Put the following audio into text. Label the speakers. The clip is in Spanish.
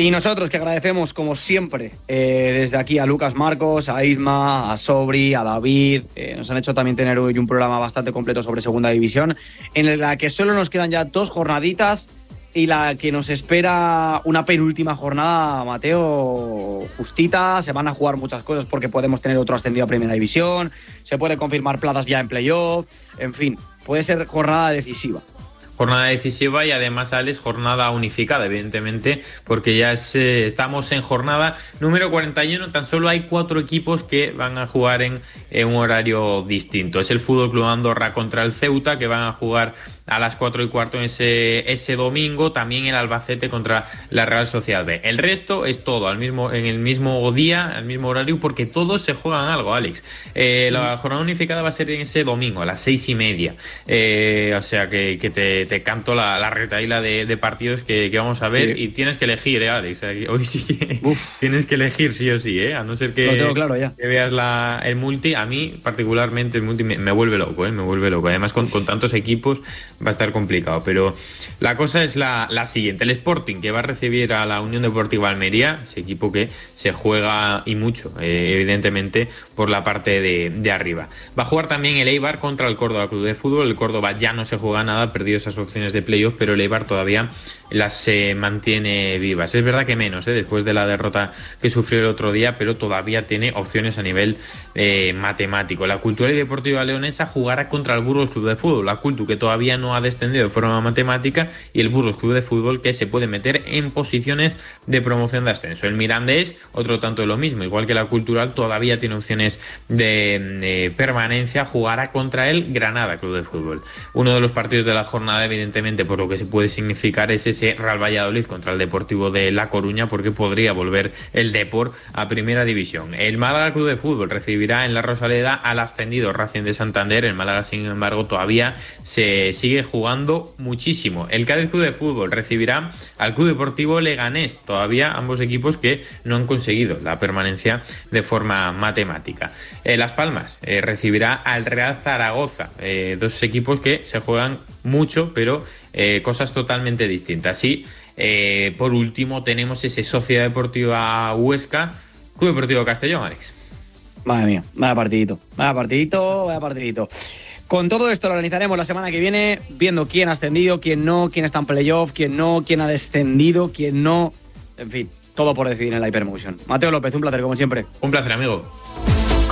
Speaker 1: Y nosotros que agradecemos, como siempre, desde aquí a Lucas Marcos, a Isma, a Sobri, a David. Nos han hecho también tener hoy un programa bastante completo sobre Segunda División, en la que solo nos quedan ya 2 jornaditas y la que nos espera una penúltima jornada, Mateo, justita. Se van a jugar muchas cosas porque podemos tener otro ascendido a Primera División, se puede confirmar plazas ya en playoff, en fin, puede ser jornada decisiva.
Speaker 2: Jornada decisiva y además, Alex, jornada unificada, evidentemente, porque ya estamos en jornada número 41. Tan solo hay 4 equipos que van a jugar en un horario distinto. Es el Fútbol Club Andorra contra el Ceuta, que van a jugar a las 4:15 en ese domingo. También el Albacete contra la Real Sociedad B. El resto es todo en el mismo día, al mismo horario, porque todos se juegan algo, Alex. La jornada unificada va a ser en ese domingo a las 6:30. O sea que te canto la retahíla de partidos que vamos a ver, y tienes que elegir, Alex. Hoy sí tienes que elegir sí o sí, a no ser que,
Speaker 1: lo tengo claro ya,
Speaker 2: que veas el multi. A mí particularmente el multi me vuelve loco, me vuelve loco. Además con tantos equipos va a estar complicado, pero la cosa es la siguiente. El Sporting, que va a recibir a la Unión Deportiva Almería, ese equipo que se juega y mucho, evidentemente, por la parte de arriba. Va a jugar también el Eibar contra el Córdoba Club de Fútbol. El Córdoba ya no se juega nada, perdió esas opciones de playoff, pero el Eibar todavía las mantiene vivas. Es verdad que menos, después de la derrota que sufrió el otro día, pero todavía tiene opciones a nivel matemático. La Cultural y Deportiva Leonesa jugará contra el Burgos Club de Fútbol. La Cultu, que todavía no ha descendido de forma matemática, y el Burgos Club de Fútbol, que se puede meter en posiciones de promoción de ascenso. El Mirandés, otro tanto de lo mismo, igual que la Cultural, todavía tiene opciones de permanencia. Jugará contra el Granada Club de Fútbol. Uno de los partidos de la jornada, evidentemente, por lo que se puede significar, es ese Real Valladolid contra el Deportivo de La Coruña, porque podría volver el Depor a Primera División. El Málaga Club de Fútbol recibirá en la Rosaleda al ascendido Racing de Santander. El Málaga, sin embargo, todavía se sigue jugando muchísimo. El Cádiz Club de Fútbol recibirá al Club Deportivo Leganés. Todavía ambos equipos que no han conseguido la permanencia de forma matemática. Las Palmas recibirá al Real Zaragoza. 2 equipos que se juegan mucho, pero cosas totalmente distintas. Y por último tenemos ese Sociedad Deportiva Huesca, Club Deportivo Castellón, Alex.
Speaker 1: Madre mía, vaya partidito. Con todo esto lo analizaremos la semana que viene, viendo quién ha ascendido, quién no, quién está en playoff, quién no, quién ha descendido, quién no. En fin, todo por decidir en la Hypermotion. Mateo López, un placer como siempre.
Speaker 2: Un placer, amigo.